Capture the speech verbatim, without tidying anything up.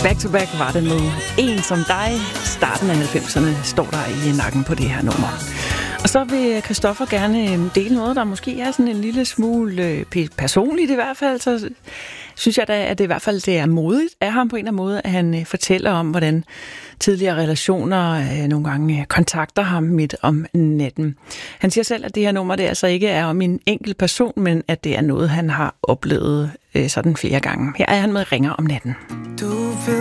Back to back var det med En som dig. Starten af halvfemserne står der i nakken på det her nummer. Og så vil Christoffer gerne dele noget, der måske er sådan en lille smule personligt i hvert fald. Så synes jeg da, at det i hvert fald det er modigt af ham på en eller anden måde, at han fortæller om, hvordan tidligere relationer nogle gange kontakter ham midt om natten. Han siger selv, at det her nummer det altså ikke er om en enkelt person, men at det er noget, han har oplevet sådan flere gange. Her er han med Ringer om natten. Du